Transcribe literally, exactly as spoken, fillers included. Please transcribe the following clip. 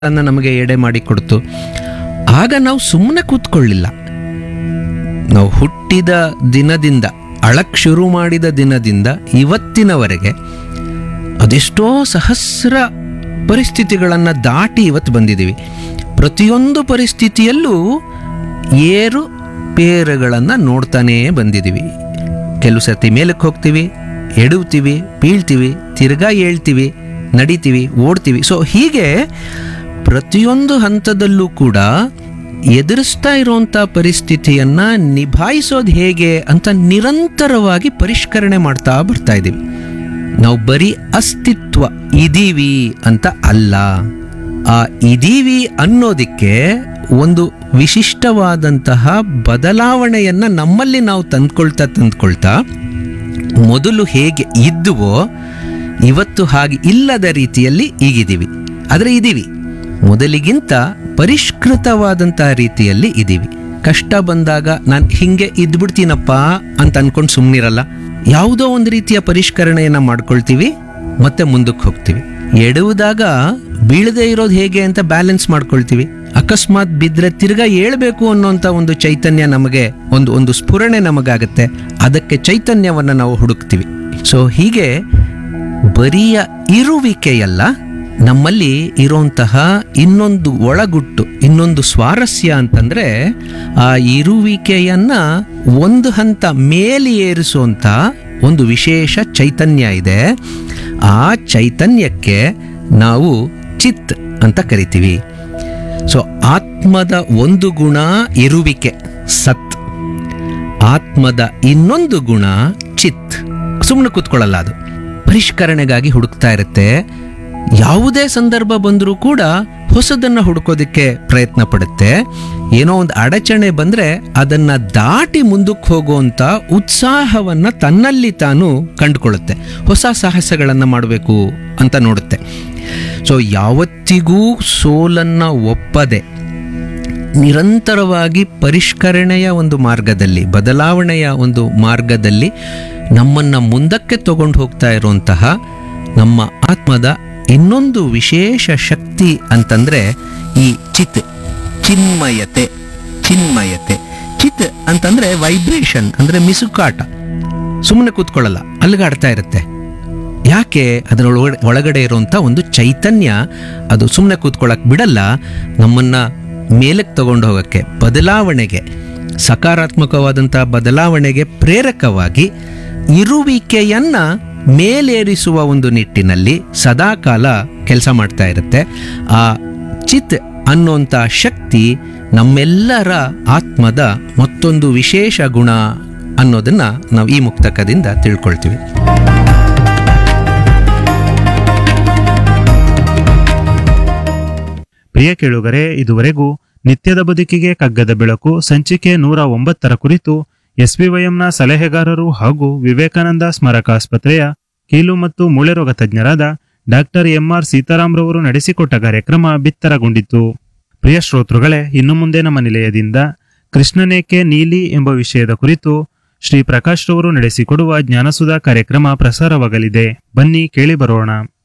ಅನ್ನ ನಮಗೆ ಎಡೆ ಮಾಡಿ ಕೊಡ್ತು. ಆಗ ನಾವು ಸುಮ್ಮನೆ ಕೂತ್ಕೊಳ್ಳಿಲ್ಲ. ನಾವು ಹುಟ್ಟಿದ ದಿನದಿಂದ ಅಳಕ್ ಶುರು ಮಾಡಿದ ದಿನದಿಂದ ಇವತ್ತಿನವರೆಗೆ ಅದೆಷ್ಟೋ ಸಹಸ್ರ ಪರಿಸ್ಥಿತಿಗಳನ್ನು ದಾಟಿ ಇವತ್ತು ಬಂದಿದ್ದೀವಿ. ಪ್ರತಿಯೊಂದು ಪರಿಸ್ಥಿತಿಯಲ್ಲೂ ಏರು ಪೇರುಗಳನ್ನು ನೋಡ್ತಾನೇ ಬಂದಿದ್ದೀವಿ. ಕೆಲವು ಸರ್ತಿ ಮೇಲಕ್ಕೆ ಹೋಗ್ತೀವಿ, ಎಡುತ್ತೀವಿ, ಬೀಳ್ತೀವಿ, ತಿರ್ಗಾ ಏಳ್ತೀವಿ, ನಡಿತೀವಿ, ಓಡ್ತೀವಿ. ಸೊ ಹೀಗೆ ಪ್ರತಿಯೊಂದು ಹಂತದಲ್ಲೂ ಕೂಡ ಎದುರಿಸ್ತಾ ಇರುವಂಥ ಪರಿಸ್ಥಿತಿಯನ್ನು ನಿಭಾಯಿಸೋದು ಹೇಗೆ ಅಂತ ನಿರಂತರವಾಗಿ ಪರಿಷ್ಕರಣೆ ಮಾಡ್ತಾ ಬರ್ತಾ ಇದ್ದೀವಿ. ನಾವು ಬರೀ ಅಸ್ತಿತ್ವ ಇದೀವಿ ಅಂತ ಅಲ್ಲ, ಆ ಇದೀವಿ ಅನ್ನೋದಕ್ಕೆ ಒಂದು ವಿಶಿಷ್ಟವಾದಂತಹ ಬದಲಾವಣೆಯನ್ನು ನಮ್ಮಲ್ಲಿ ನಾವು ತಂದ್ಕೊಳ್ತಾ ತಂದ್ಕೊಳ್ತಾ ಮೊದಲು ಹೇಗೆ ಇದ್ದುವೋ ಇವತ್ತು ಹಾಗೆ ಇಲ್ಲದ ರೀತಿಯಲ್ಲಿ ಈಗಿದ್ದೀವಿ. ಆದರೆ ಇದ್ದೀವಿ, ಮೊದಲಿಗಿಂತ ಪರಿಷ್ಕೃತವಾದಂತಹ ರೀತಿಯಲ್ಲಿ ಇದ್ದೀವಿ. ಕಷ್ಟ ಬಂದಾಗ ನಾನು ಹಿಂಗೆ ಇದ್ಬಿಡ್ತೀನಪ್ಪ ಅಂತ ಅನ್ಕೊಂಡು ಸುಮ್ಮನಿರಲ್ಲ. ಯಾವುದೋ ಒಂದು ರೀತಿಯ ಪರಿಷ್ಕರಣೆಯನ್ನು ಮಾಡ್ಕೊಳ್ತೀವಿ, ಮತ್ತೆ ಮುಂದಕ್ಕೆ ಹೋಗ್ತೀವಿ. ಎಡುವುದಾಗ ಬೀಳದೆ ಇರೋದು ಹೇಗೆ ಅಂತ ಬ್ಯಾಲೆನ್ಸ್ ಮಾಡ್ಕೊಳ್ತೀವಿ. ಅಕಸ್ಮಾತ್ ಬಿದ್ದರೆ ತಿರ್ಗಾ ಏಳಬೇಕು ಅನ್ನೋಂಥ ಒಂದು ಚೈತನ್ಯ ನಮಗೆ ಒಂದು ಒಂದು ಸ್ಫುರಣೆ ನಮಗಾಗತ್ತೆ. ಅದಕ್ಕೆ ಚೈತನ್ಯವನ್ನು ನಾವು ಹುಡುಕ್ತೀವಿ. ಸೊ ಹೀಗೆ ಬರಿಯ ಇರುವಿಕೆಯಲ್ಲ, ನಮ್ಮಲ್ಲಿ ಇರುವಂತಹ ಇನ್ನೊಂದು ಒಳಗುಟ್ಟು, ಇನ್ನೊಂದು ಸ್ವಾರಸ್ಯ ಅಂತಂದ್ರೆ ಆ ಇರುವಿಕೆಯನ್ನ ಒಂದು ಹಂತ ಮೇಲೆ ಏರಿಸುವಂಥ ಒಂದು ವಿಶೇಷ ಚೈತನ್ಯ ಇದೆ. ಆ ಚೈತನ್ಯಕ್ಕೆ ನಾವು ಚಿತ್ ಅಂತ ಕರಿತೀವಿ. ಸೊ ಆತ್ಮದ ಒಂದು ಗುಣ ಇರುವಿಕೆ, ಸತ್. ಆತ್ಮದ ಇನ್ನೊಂದು ಗುಣ ಚಿತ್. ಸುಮ್ಮನೆ ಕೂತ್ಕೊಳ್ಳಲ್ಲ, ಅದು ಪರಿಷ್ಕರಣೆಗಾಗಿ ಹುಡುಕ್ತಾ ಇರುತ್ತೆ. ಯಾವುದೇ ಸಂದರ್ಭ ಬಂದರೂ ಕೂಡ ಹೊಸದನ್ನ ಹುಡುಕೋದಕ್ಕೆ ಪ್ರಯತ್ನ ಪಡುತ್ತೆ. ಏನೋ ಒಂದು ಅಡಚಣೆ ಬಂದ್ರೆ ಅದನ್ನ ದಾಟಿ ಮುಂದಕ್ಕೆ ಹೋಗುವಂತ ಉತ್ಸಾಹವನ್ನ ತನ್ನಲ್ಲಿ ತಾನು ಕಂಡುಕೊಳ್ಳುತ್ತೆ. ಹೊಸ ಸಾಹಸಗಳನ್ನು ಮಾಡಬೇಕು ಅಂತ ನೋಡುತ್ತೆ. ಸೊ ಯಾವತ್ತಿಗೂ ಸೋಲನ್ನ ಒಪ್ಪದೆ ನಿರಂತರವಾಗಿ ಪರಿಷ್ಕರಣೆಯ ಒಂದು ಮಾರ್ಗದಲ್ಲಿ, ಬದಲಾವಣೆಯ ಒಂದು ಮಾರ್ಗದಲ್ಲಿ ನಮ್ಮನ್ನ ಮುಂದಕ್ಕೆ ತಗೊಂಡು ಹೋಗ್ತಾ ಇರುವಂತಹ ನಮ್ಮ ಆತ್ಮದ ಇನ್ನೊಂದು ವಿಶೇಷ ಶಕ್ತಿ ಅಂತಂದ್ರೆ ಈ ಚಿತ್, ಚಿನ್ಮಯತೆ. ಚಿನ್ಮಯತೆ ಚಿತ್ ಅಂತಂದ್ರೆ ವೈಬ್ರೇಷನ್, ಅಂದ್ರೆ ಮಿಸುಕಾಟ. ಸುಮ್ಮನೆ ಕೂತ್ಕೊಳ್ಳಲ್ಲ, ಅಲ್ಗಾಡ್ತಾ ಇರುತ್ತೆ. ಯಾಕೆ? ಅದರ ಒಳಗಡೆ ಒಳಗಡೆ ಇರುವಂಥ ಒಂದು ಚೈತನ್ಯ ಅದು ಸುಮ್ಮನೆ ಕೂತ್ಕೊಳ್ಳೋಕೆ ಬಿಡಲ್ಲ. ನಮ್ಮನ್ನ ಮೇಲಕ್ಕೆ ತಗೊಂಡು ಹೋಗೋಕ್ಕೆ, ಬದಲಾವಣೆಗೆ, ಸಕಾರಾತ್ಮಕವಾದಂಥ ಬದಲಾವಣೆಗೆ ಪ್ರೇರಕವಾಗಿ ಇರುವಿಕೆಯನ್ನ ಮೇಲೇರಿಸುವ ಒಂದು ನಿಟ್ಟಿನಲ್ಲಿ ಸದಾಕಾಲ ಕೆಲಸ ಮಾಡ್ತಾ ಇರುತ್ತೆ. ಆ ಚಿತ್ ಅನ್ನುವಂಥ ಶಕ್ತಿ ನಮ್ಮೆಲ್ಲರ ಆತ್ಮದ ಮತ್ತೊಂದು ವಿಶೇಷ ಗುಣ ಅನ್ನೋದನ್ನ ನಾವು ಈ ಮುಕ್ತಕದಿಂದ ತಿಳ್ಕೊಳ್ತೀವಿ. ಪ್ರಿಯ ಕೇಳುಗರೆ, ಇದುವರೆಗೂ ನಿತ್ಯದ ಬದುಕಿಗೆ ಕಗ್ಗದ ಬೆಳಕು ಸಂಚಿಕೆ ನೂರ ಒಂಬತ್ತರ ಕುರಿತು ಎಸ್ಬಿವೈಎಂನ ಸಲಹೆಗಾರರು ಹಾಗೂ ವಿವೇಕಾನಂದ ಸ್ಮಾರಕಾಸ್ಪತ್ರೆಯ ಕೀಲು ಮತ್ತು ಮೂಳೆ ರೋಗ ತಜ್ಞರಾದ ಡಾಕ್ಟರ್ ಎಂಆರ್ ಸೀತಾರಾಮ್ರವರು ನಡೆಸಿಕೊಟ್ಟ ಕಾರ್ಯಕ್ರಮ ಬಿತ್ತರಗೊಂಡಿತು. ಪ್ರಿಯ ಶ್ರೋತೃಗಳೇ, ಇನ್ನು ಮುಂದೆ ನಮ್ಮ ನಿಲಯದಿಂದ ಕೃಷ್ಣನೇಕೆ ನೀಲಿ ಎಂಬ ವಿಷಯದ ಕುರಿತು ಶ್ರೀ ಪ್ರಕಾಶ್ ರವರು ನಡೆಸಿಕೊಡುವ ಜ್ಞಾನಸುಧಾ ಕಾರ್ಯಕ್ರಮ ಪ್ರಸಾರವಾಗಲಿದೆ. ಬನ್ನಿ ಕೇಳಿ ಬರೋಣ.